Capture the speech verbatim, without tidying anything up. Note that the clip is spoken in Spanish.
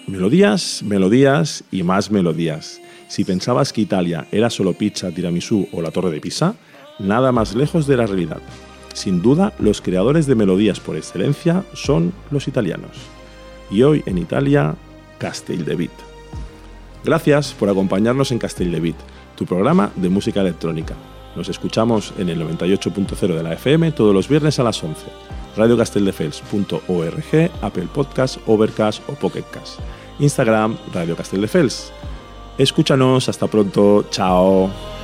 Melodías, melodías y más melodías. Si pensabas que Italia era solo pizza, tiramisú o la Torre de Pisa, nada más lejos de la realidad. Sin duda, los creadores de melodías por excelencia son los italianos. Y hoy en Italia, Castelldevit. Gracias por acompañarnos en Castelldevit, tu programa de música electrónica. Nos escuchamos en el noventa y ocho punto cero de la F M todos los viernes a las once. radio castelldefels punto org, Apple Podcast, Overcast o Pocket Cast. Instagram, Radio Castelldefels. Escúchanos, hasta pronto, chao.